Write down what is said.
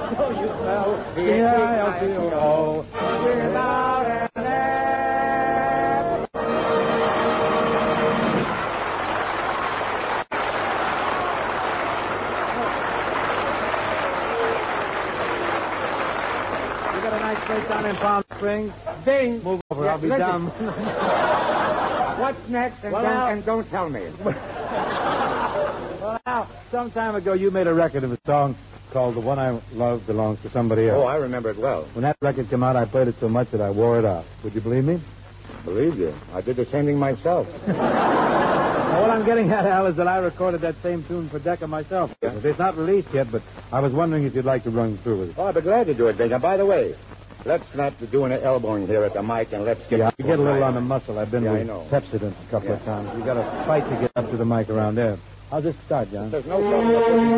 you smell B-I-L-T-O? Without an F. You got a nice place down in Palm Springs? Bing. Move over, I'll be down. What's next? And don't tell me. Well, Al, some time ago you made a record of a song called The One I Love Belongs to Somebody Else. Oh, I remember it well. When that record came out, I played it so much that I wore it out. Would you believe me? Believe you. I did the same thing myself. Now, what I'm getting at, Al, is that I recorded that same tune for Decca myself. Yeah. It's not released yet, but I was wondering if you'd like to run through with it. Oh, I'd be glad to do it, Bing. And by the way, let's not do any elbowing here at the mic, and let's get... Yeah, you get a little on the muscle. I've been Yeah, I with know. Pepsodent a couple of times. You got to fight to get up to the mic around there. How's this start, John? There's no...